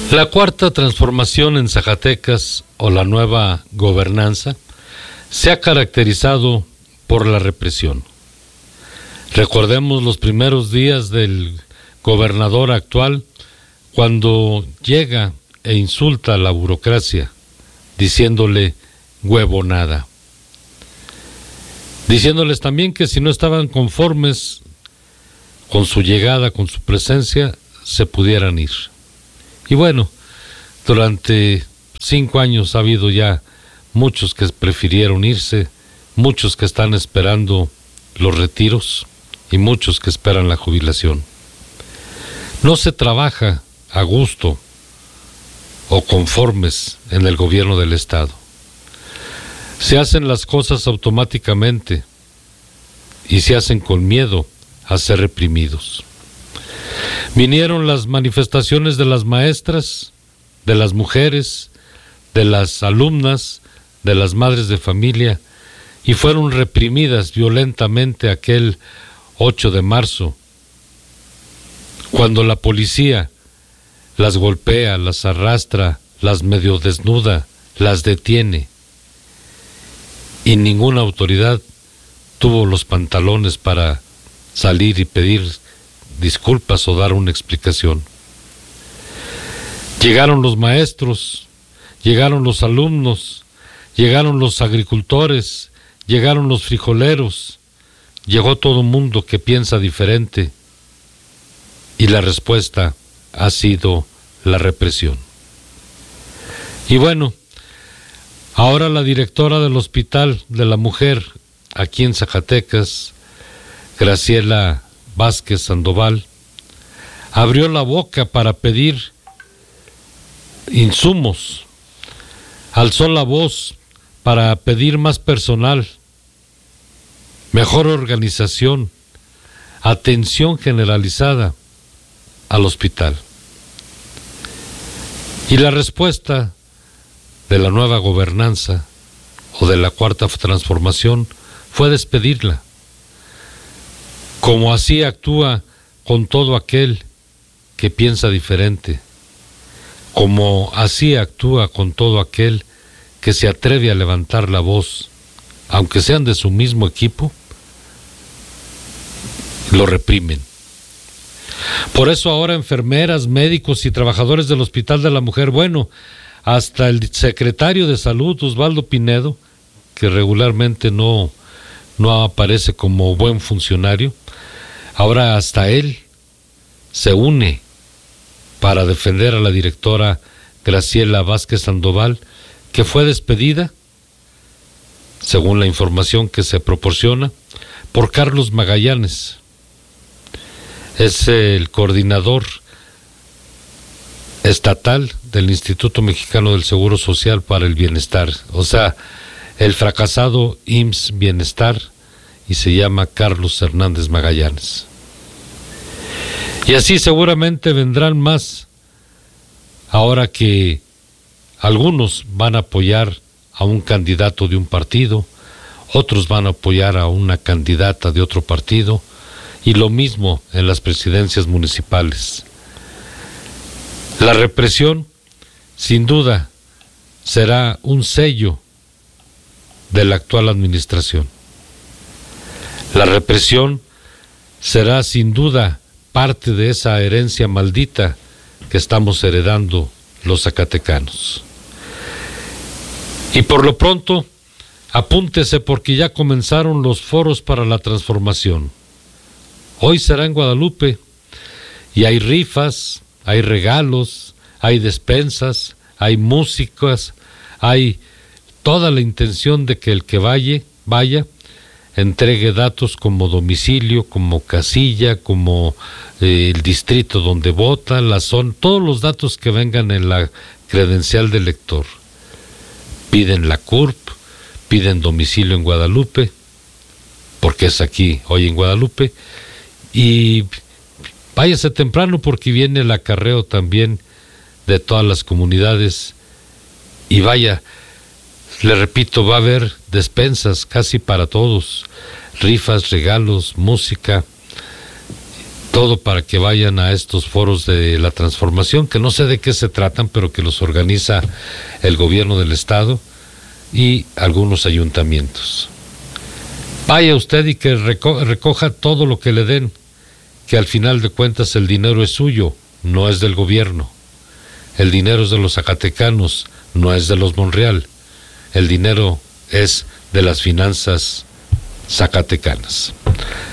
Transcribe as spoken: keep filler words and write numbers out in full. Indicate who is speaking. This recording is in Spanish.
Speaker 1: La cuarta transformación en Zacatecas, o la nueva gobernanza, se ha caracterizado por la represión. Recordemos los primeros días del gobernador actual, cuando llega e insulta a la burocracia, diciéndole huevonada. Diciéndoles también que si no estaban conformes con su llegada, con su presencia, se pudieran ir. Y bueno, durante cinco años ha habido ya muchos que prefirieron irse, muchos que están esperando los retiros y muchos que esperan la jubilación. No se trabaja a gusto o conformes en el gobierno del Estado. Se hacen las cosas automáticamente y se hacen con miedo a ser reprimidos. Vinieron las manifestaciones de las maestras, de las mujeres, de las alumnas, de las madres de familia, y fueron reprimidas violentamente aquel ocho de marzo, cuando la policía las golpea, las arrastra, las medio desnuda, las detiene, y ninguna autoridad tuvo los pantalones para salir y pedir disculpas o dar una explicación. Llegaron los maestros, llegaron los alumnos, llegaron los agricultores, llegaron los frijoleros, llegó todo el mundo que piensa diferente, y la respuesta ha sido la represión. Y bueno, ahora la directora del Hospital de la Mujer aquí en Zacatecas, Graciela Vázquez Sandoval, abrió la boca para pedir insumos, alzó la voz para pedir más personal, mejor organización, atención generalizada al hospital. Y la respuesta de la nueva gobernanza o de la cuarta transformación fue despedirla. Como así actúa con todo aquel que piensa diferente, como así actúa con todo aquel que se atreve a levantar la voz, aunque sean de su mismo equipo, lo reprimen. Por eso ahora enfermeras, médicos y trabajadores del Hospital de la Mujer, bueno, hasta el secretario de Salud, Osvaldo Pinedo, que regularmente no, no aparece como buen funcionario, ahora hasta él se une para defender a la directora Graciela Vázquez Sandoval, que fue despedida, según la información que se proporciona, por Carlos Magallanes. Es el coordinador estatal del Instituto Mexicano del Seguro Social para el Bienestar, o sea, el fracasado I M S S Bienestar, y se llama Carlos Hernández Magallanes. Y así seguramente vendrán más, ahora que algunos van a apoyar a un candidato de un partido, otros van a apoyar a una candidata de otro partido, y lo mismo en las presidencias municipales. La represión, sin duda, será un sello de la actual administración. La represión será sin duda parte de esa herencia maldita que estamos heredando los zacatecanos. Y por lo pronto, apúntese porque ya comenzaron los foros para la transformación. Hoy será en Guadalupe y hay rifas, hay regalos, hay despensas, hay músicas, hay toda la intención de que el que vaya, vaya, entregue datos como domicilio, como casilla, como eh, el distrito donde vota, la zona, todos los datos que vengan en la credencial del elector. Piden la C U R P, piden domicilio en Guadalupe, porque es aquí, hoy en Guadalupe, y váyase temprano porque viene el acarreo también de todas las comunidades, y vaya, le repito, va a haber despensas casi para todos, rifas, regalos, música, todo para que vayan a estos foros de la transformación, que no sé de qué se tratan, pero que los organiza el gobierno del estado y algunos ayuntamientos. Vaya usted y que reco- recoja todo lo que le den, que al final de cuentas el dinero es suyo, no es del gobierno. El dinero es de los zacatecanos, no es de los Monreal. El dinero es de las finanzas zacatecanas.